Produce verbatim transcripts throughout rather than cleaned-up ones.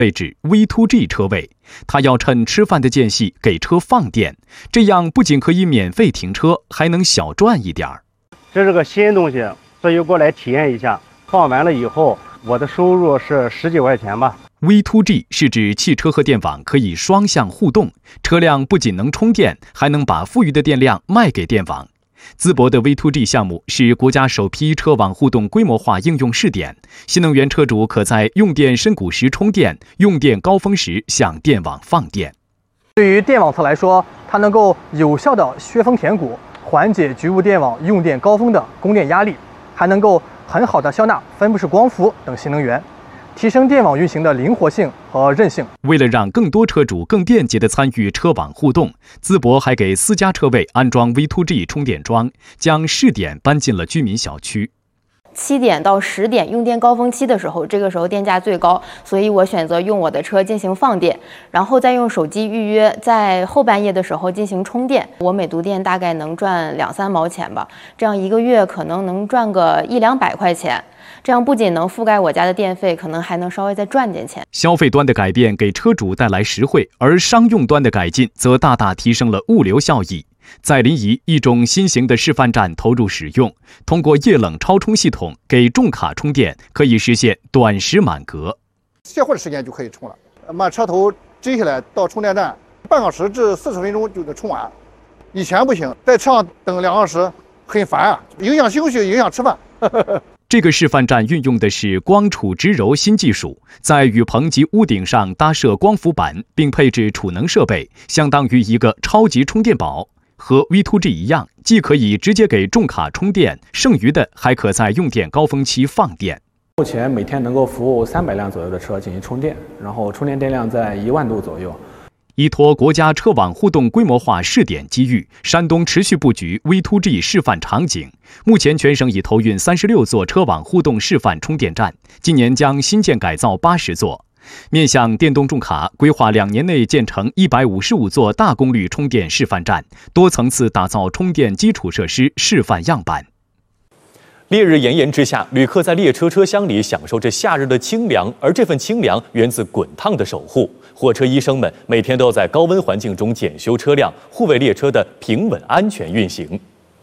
位置 V to G 车位，它要趁吃饭的间隙给车放电，这样不仅可以免费停车，还能小赚一点儿。 这是个新东西，所以过来体验一下。放完了以后，我的收入是十几块钱吧。 V to G 是指汽车和电网可以双向互动，车辆不仅能充电，还能把富余的电量卖给电网。淄博的 V to G 项目是国家首批车网互动规模化应用试点，新能源车主可在用电深谷时充电，用电高峰时向电网放电。 对于电网侧来说，它能够有效地削峰填谷，缓解局部电网用电高峰的供电压力，还能够很好地消纳分布式光伏等新能源，提升电网运行的灵活性和韧性。 为了让更多车主更便捷地参与车网互动，淄博还给私家车位安装 V to G 充电桩，将试点搬进了居民小区。 七点到十点用电高峰期的时候，这个时候电价最高，所以我选择用我的车进行放电，然后再用手机预约，在后半夜的时候进行充电。我每度电大概能赚两三毛钱吧，这样一个月可能能赚个一两百块钱。这样不仅能覆盖我家的电费，可能还能稍微再赚点钱。 消费端的改变给车主带来实惠，而商用端的改进则大大提升了物流效益。在临沂，一种新型的示范站投入使用，通过液冷超充系统给重卡充电，可以实现短时满格。 歇会儿时间就可以充了，把车头支下来到充电站，半小时至四十分钟就能充完。以前不行，在车上等两小时，很烦啊，影响休息，影响吃饭。 这个示范站运用的是光储直柔新技术，在雨棚及屋顶上搭设光伏板，并配置储能设备，相当于一个超级充电宝。和 V to G 一样，既可以直接给重卡充电，剩余的还可在用电高峰期放电。 目前每天能够服务三百辆左右的车进行充电，然后充电电量在一万度左右。 依托国家车网互动规模化试点机遇，山东持续布局 V to G 示范场景。目前全省已投运三十六座车网互动示范充电站，今年将新建改造八十座。面向电动重卡，规划两年内建成一百五十五座大功率充电示范站，多层次打造充电基础设施示范样板。 烈日炎炎之下，旅客在列车车厢里享受着夏日的清凉，而这份清凉源自滚烫的守护。货车医生们每天都在高温环境中检修车辆，护卫列车的平稳安全运行。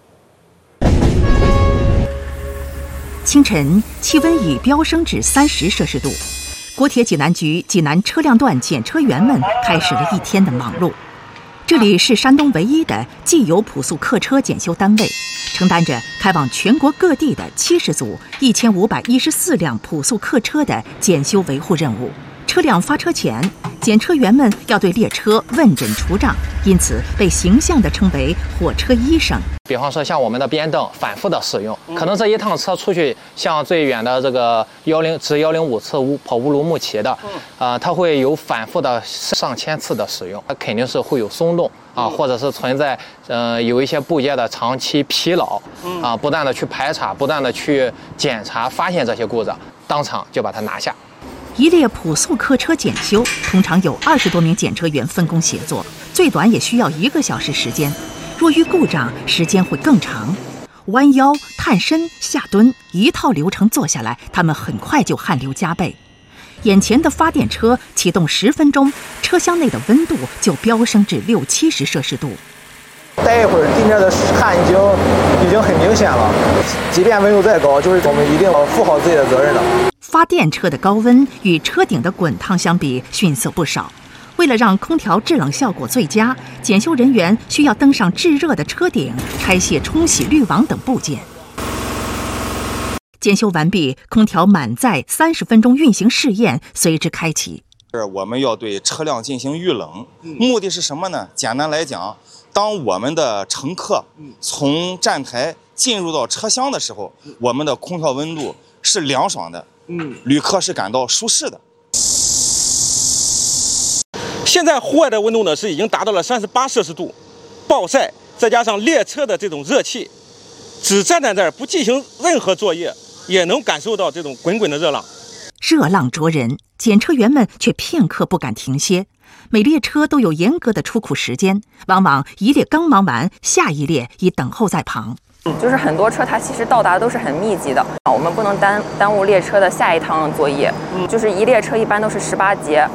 清晨，气温已飙升至三十摄氏度。国铁济南局济南车辆段检车员们开始了一天的忙碌。这里是山东唯一的既有普速客车检修单位，承担着开往全国各地的七十组一千五百一十四辆普速客车的检修维护任务。车辆发车前，检车员们要对列车问诊除障，因此被形象地称为火车医生。 比方说像我们的边灯反复的使用，可能这一趟车出去，像最远的这个幺零至幺零五次乌跑乌鲁木齐的，呃，它会有反复的上千次的使用，它肯定是会有松动啊，或者是存在呃有一些部件的长期疲劳啊，不断的去排查，不断的去检查，发现这些故障，当场就把它拿下。 一列普速客车检修通常有二十多名检车员分工协作，最短也需要一个小时时间。若遇故障，时间会更长。弯腰、探身、下蹲，一套流程做下来，他们很快就汗流浃背。眼前的发电车启动十分钟，车厢内的温度就飙升至六七十摄氏度。 待一会儿，地面的汗已经已经很明显了。即便温度再高，就是我们一定要负好自己的责任的。 发电车的高温与车顶的滚烫相比逊色不少。为了让空调制冷效果最佳，检修人员需要登上炙热的车顶，拆卸冲洗滤网等部件。检修完毕，空调满载三十分钟运行试验随之开启。 我们要对车辆进行预冷，目的是什么呢？简单来讲，当我们的乘客从站台进入到车厢的时候，我们的空调温度是凉爽的，旅客是感到舒适的。 现在户外的温度呢是已经达到了三十八摄氏度，暴晒再加上列车的这种热气，只站在那儿不进行任何作业，也能感受到这种滚滚的热浪。 热浪灼人，检车员们却片刻不敢停歇。每列车都有严格的出库时间，往往一列刚忙完，下一列已等候在旁。 就是很多车它其实到达都是很密集的，我们不能耽耽误列车的下一趟作业。就是一列车一般都是十八节，